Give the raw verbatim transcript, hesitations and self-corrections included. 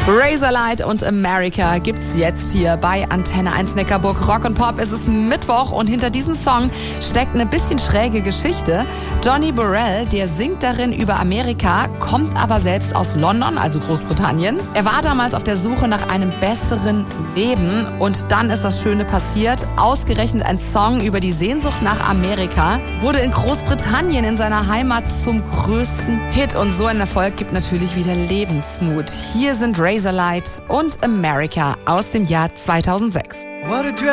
Razorlight und America gibt's jetzt hier bei Antenne eins Neckarburg Rock und Pop. Es ist Mittwoch und hinter diesem Song steckt eine bisschen schräge Geschichte. Johnny Burrell, der singt darin über Amerika, kommt aber selbst aus London, also Großbritannien. Er war damals auf der Suche nach einem besseren Leben und dann ist das Schöne passiert. Ausgerechnet ein Song über die Sehnsucht nach Amerika wurde in Großbritannien in seiner Heimat zum größten Hit und so ein Erfolg gibt natürlich wieder Lebensmut. Hier sind Razorlight und America aus dem Jahr zweitausendsechs.